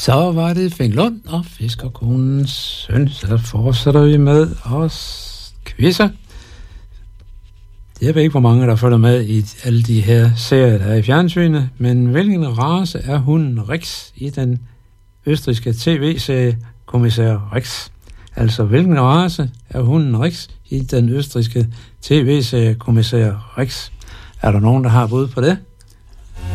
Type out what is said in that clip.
Så var det Finn Lund og Fiskerkonens søn. Så fortsætter vi med os quizzer. Jeg ved ikke, hvor mange der følger med i alle de her serier, der er i fjernsynet, men hvilken race er hunden Rex i den østrigske tv-serie Kommissær Rex? Altså, hvilken race er hunden Rex i den østrigske tv-serie Kommissær Rex? Er der nogen, der har bud på det?